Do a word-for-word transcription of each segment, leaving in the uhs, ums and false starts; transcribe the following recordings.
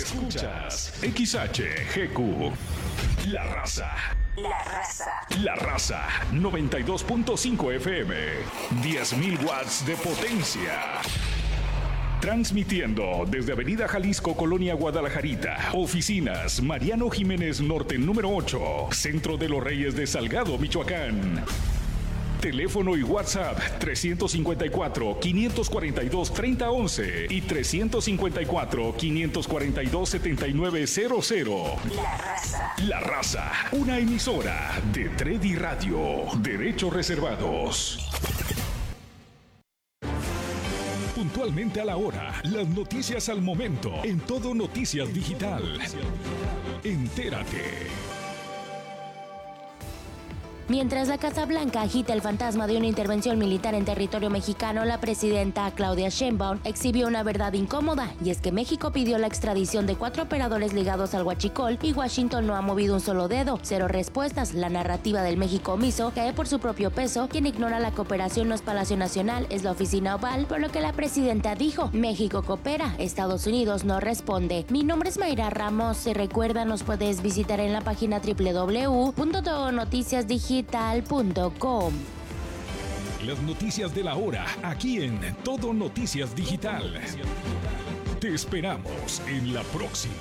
Escuchas X H G Q. La Raza. La Raza. La Raza. noventa y dos punto cinco F M. diez mil watts de potencia. Transmitiendo desde Avenida Jalisco, Colonia Guadalajarita. Oficinas Mariano Jiménez Norte número ocho. Centro de los Reyes de Salgado, Michoacán. Teléfono y WhatsApp trescientos cincuenta y cuatro, quinientos cuarenta y dos, treinta once y trescientos cincuenta y cuatro, quinientos cuarenta y dos, setenta y nueve cero cero. La Raza. La Raza, una emisora de Tredi Radio. Derechos reservados. Puntualmente a la hora, las noticias al momento, en Todo Noticias Digital. Entérate. Mientras la Casa Blanca agita el fantasma de una intervención militar en territorio mexicano, la presidenta Claudia Sheinbaum exhibió una verdad incómoda, y es que México pidió la extradición de cuatro operadores ligados al huachicol y Washington no ha movido un solo dedo. Cero respuestas. La narrativa del México omiso cae por su propio peso. Quien ignora la cooperación no es Palacio Nacional, es la oficina oval, por lo que la presidenta dijo: México coopera, Estados Unidos no responde. Mi nombre es Mayra Ramos. Si recuerda, nos puedes visitar en la página doble u doble u doble u punto todo noticias digital punto com. Las noticias de la hora, aquí en Todo Noticias Digital. Te esperamos en la próxima.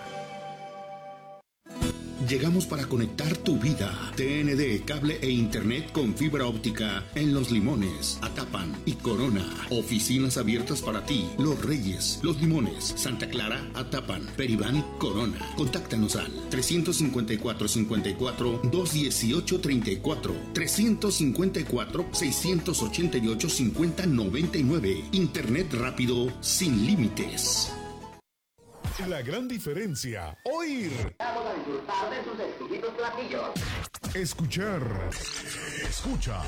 Llegamos para conectar tu vida. T N D, cable e internet con fibra óptica en Los Limones, Atapan y Corona. Oficinas abiertas para ti. Los Reyes, Los Limones, Santa Clara, Atapan, Peribán, Corona. Contáctanos al trescientos cincuenta y cuatro, cincuenta y cuatro, doscientos dieciocho, treinta y cuatro, trescientos cincuenta y cuatro, seiscientos ochenta y ocho, cincuenta, noventa y nueve. Internet rápido sin límites. La gran diferencia, oír. Vamos a disfrutar de sus exquisitos platillos. Escuchar. Escucha.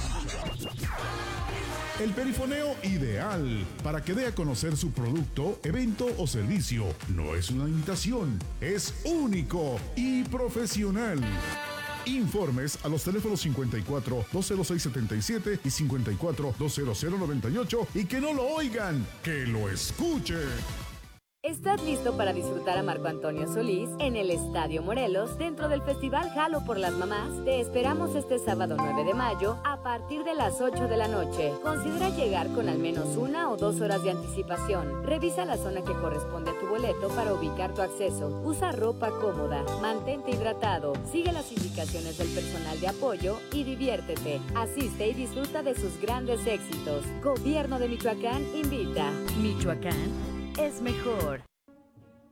El perifoneo ideal para que dé a conocer su producto, evento o servicio. No es una imitación, es único y profesional. Informes a los teléfonos cincuenta y cuatro, doscientos seis, setenta y siete y cincuenta y cuatro, doscientos noventa y ocho, y que no lo oigan, que lo escuchen. ¿Estás listo para disfrutar a Marco Antonio Solís en el Estadio Morelos dentro del Festival Jalo por las Mamás? Te esperamos este sábado nueve de mayo a partir de las ocho de la noche. Considera llegar con al menos una o dos horas de anticipación. Revisa la zona que corresponde a tu boleto para ubicar tu acceso. Usa ropa cómoda, mantente hidratado, sigue las indicaciones del personal de apoyo y diviértete. Asiste y disfruta de sus grandes éxitos. Gobierno de Michoacán invita. Michoacán es mejor.